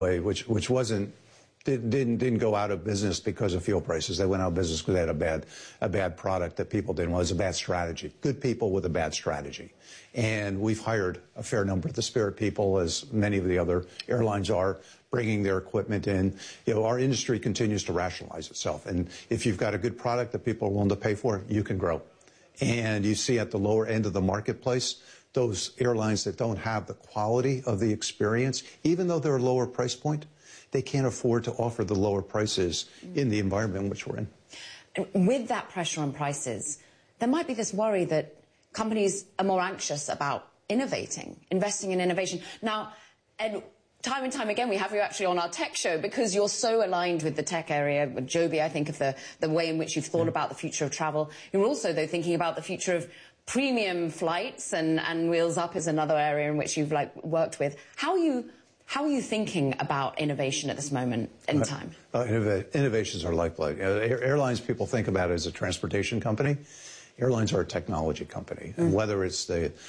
which didn't go out of business because of fuel prices. They went out of business because they had a bad product that people didn't want. It was a bad strategy. Good people with a bad strategy. And we've hired a fair number of the Spirit people, as many of the other airlines are, bringing their equipment in. You know, our industry continues to rationalize itself. And if you've got a good product that people are willing to pay for, you can grow. And you see at the lower end of the marketplace, those airlines that don't have the quality of the experience, even though they're a lower price point, they can't afford to offer the lower prices in the environment in which we're in. And with that pressure on prices, there might be this worry that companies are more anxious about innovating, investing in innovation. Now, Ed, time and time again, we have you actually on our tech show because you're so aligned with the tech area. With Joby, I think of the way in which you've thought about the future of travel. You're also, though, thinking about the future of premium flights, and Wheels Up is another area in which you've worked with. How are you thinking about innovation at this moment in time? Innovations are lifeblood. Airlines, people think about it as a transportation company. Airlines are a technology company. And whether it's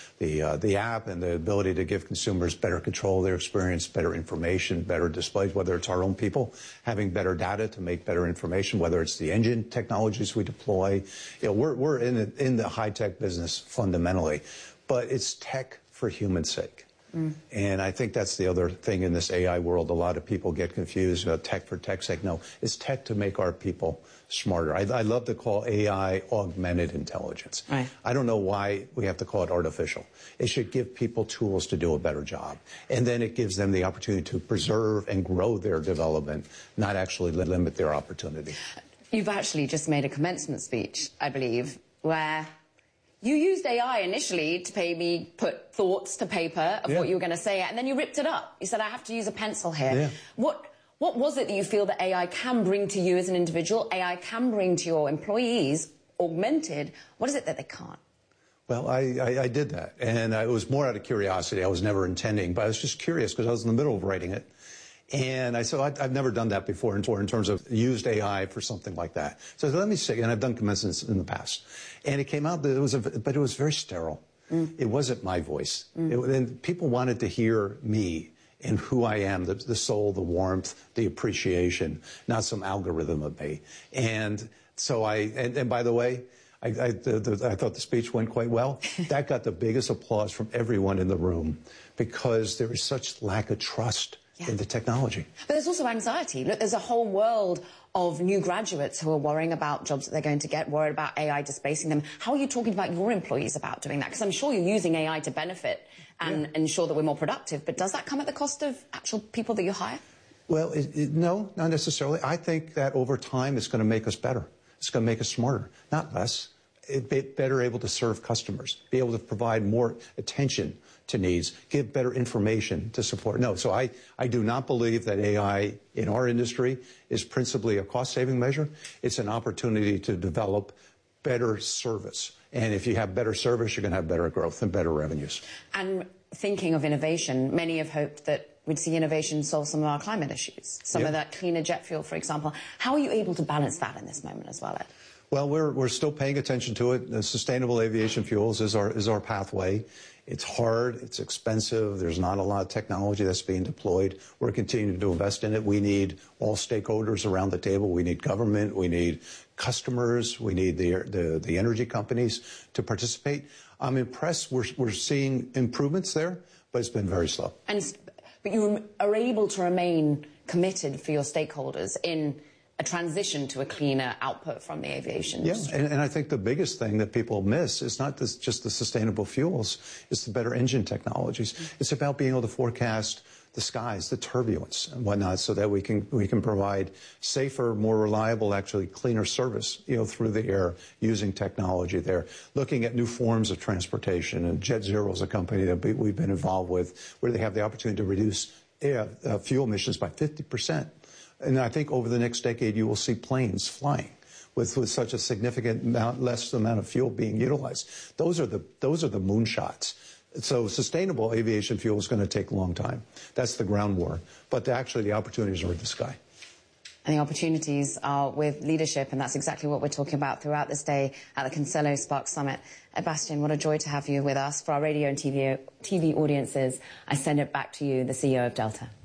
the app and the ability to give consumers better control of their experience, better information, better displays, whether it's our own people having better data to make better information, whether it's the engine technologies we deploy. You know, we're in the high-tech business fundamentally, but it's tech for human sake. And I think that's the other thing in this AI world. A lot of people get confused about tech for tech's sake. No, it's tech to make our people smarter. I love to call AI augmented intelligence. Right. I don't know why we have to call it artificial. It should give people tools to do a better job. And then it gives them the opportunity to preserve and grow their development, not actually limit their opportunity. You've actually just made a commencement speech, I believe, where you used AI initially to put thoughts to paper of what you were going to say, and then you ripped it up. You said, I have to use a pencil here. Yeah. What was it that you feel that AI can bring to you as an individual, AI can bring to your employees, augmented? What is it that they can't? Well, I did that, and it was more out of curiosity. I was never intending, but I was just curious because I was in the middle of writing it. And I said, I've never done that before in terms of used AI for something like that. So let me see, and I've done commencements in the past. And it came out that it was very sterile. It wasn't my voice. And people wanted to hear me and who I am, the soul, the warmth, the appreciation, not some algorithm of me. And so and by the way, I thought the speech went quite well. That got the biggest applause from everyone in the room because there is such lack of trust in the technology. But there's also anxiety. Look, there's a whole world of new graduates who are worrying about jobs that they're going to get, worried about AI displacing them. How are you talking about your employees about doing that? Because I'm sure you're using AI to benefit and ensure that we're more productive, but does that come at the cost of actual people that you hire? Well, no, not necessarily. I think that over time it's going to make us better. It's going to make us smarter, not less. Better able to serve customers, be able to provide more attention to needs, give better information to support. No, so I do not believe that AI in our industry is principally a cost-saving measure. It's an opportunity to develop better service. And if you have better service, you're going to have better growth and better revenues. And thinking of innovation, many have hoped that we'd see innovation solve some of our climate issues, some of that cleaner jet fuel, for example. How are you able to balance that in this moment as well, Ed? Well, we're still paying attention to it. Sustainable aviation fuels is our pathway. It's hard, it's expensive, there's not a lot of technology that's being deployed. We're continuing to invest in it. We need all stakeholders around the table. We need government, we need customers, we need the energy companies to participate. I'm impressed. We're seeing improvements there, but it's been very slow. But you are able to remain committed for your stakeholders in a transition to a cleaner output from the aviation industry. And I think the biggest thing that people miss is not just the sustainable fuels, it's the better engine technologies. It's about being able to forecast the skies, the turbulence and whatnot, so that we can provide safer, more reliable, actually cleaner service, through the air using technology there. Looking at new forms of transportation, and Jet Zero is a company that we've been involved with, where they have the opportunity to reduce fuel emissions by 50%. And I think over the next decade, you will see planes flying with such a significant less amount of fuel being utilized. Those are the moonshots. So sustainable aviation fuel is going to take a long time. That's the ground war. But actually, the opportunities are in the sky. And the opportunities are with leadership, and that's exactly what we're talking about throughout this day at the Consello Spark Summit. Bastian, what a joy to have you with us. For our radio and TV audiences, I send it back to you, the CEO of Delta.